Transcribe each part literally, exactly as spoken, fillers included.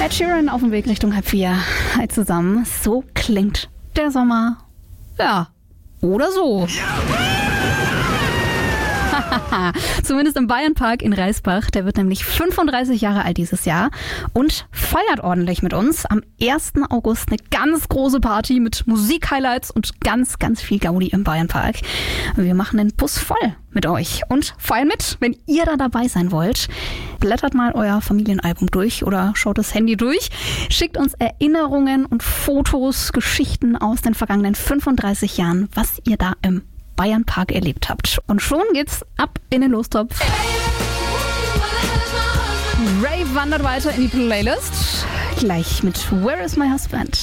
Ed Sheeran auf dem Weg Richtung halb vier. Hi zusammen. So klingt der Sommer. Ja, oder so. Zumindest im Bayernpark in Reisbach. Der wird nämlich fünfunddreißig Jahre alt dieses Jahr und feiert ordentlich mit uns. Am ersten August eine ganz große Party mit Musik-Highlights und ganz, ganz viel Gaudi im Bayernpark. Wir machen den Bus voll mit euch und feiern mit, wenn ihr da dabei sein wollt. Blättert mal euer Familienalbum durch oder schaut das Handy durch. Schickt uns Erinnerungen und Fotos, Geschichten aus den vergangenen fünfunddreißig Jahren, was ihr da im Bayernpark erlebt habt. Und schon geht's ab in den Lostopf. Rave wandert weiter in die Playlist. Gleich mit Where is my husband?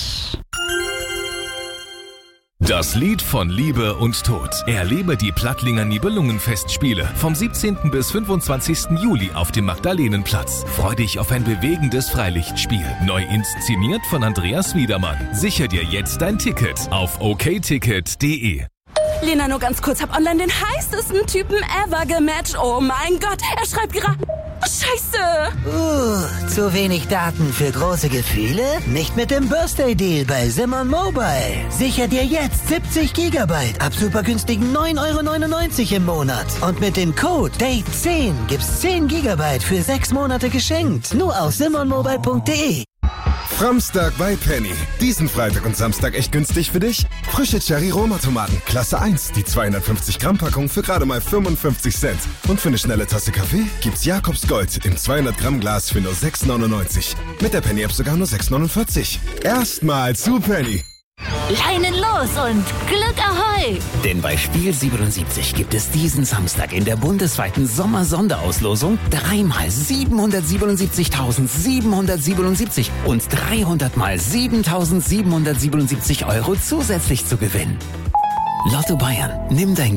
Das Lied von Liebe und Tod. Erlebe die Plattlinger Nibelungenfestspiele vom siebzehnten bis fünfundzwanzigsten Juli auf dem Magdalenenplatz. Freu dich auf ein bewegendes Freilichtspiel. Neu inszeniert von Andreas Wiedermann. Sicher dir jetzt dein Ticket auf o k ticket punkt d e. Lena, nur ganz kurz, hab online den heißesten Typen ever gematcht. Oh mein Gott, er schreibt gerade... Oh, Scheiße! Uh, zu wenig Daten für große Gefühle? Nicht mit dem Birthday Deal bei Simon Mobile. Sicher dir jetzt siebzig Gigabyte ab super günstigen neun Euro neunundneunzig im Monat. Und mit dem Code Date zehn gibt's zehn Gigabyte für sechs Monate geschenkt. Nur auf simon mobile punkt d e. Framstag bei Penny. Diesen Freitag und Samstag echt günstig für dich? Frische Cherry-Roma-Tomaten, Klasse eins, die zweihundertfünfzig Gramm Packung für gerade mal fünfundfünfzig Cent. Und für eine schnelle Tasse Kaffee gibt's Jakobs Gold im zweihundert Gramm Glas für nur sechs neunundneunzig. Mit der Penny-App sogar nur sechs neunundvierzig. Erstmal zu Penny. Leinen los und Glück Ahoi! Denn bei Spiel siebenundsiebzig gibt es diesen Samstag in der bundesweiten Sommer-Sonderauslosung dreimal siebenhundertsiebenundsiebzigtausendsiebenhundertsiebenundsiebzig und dreihundert mal siebentausendsiebenhundertsiebenundsiebzig Euro zusätzlich zu gewinnen. Lotto Bayern, nimm dein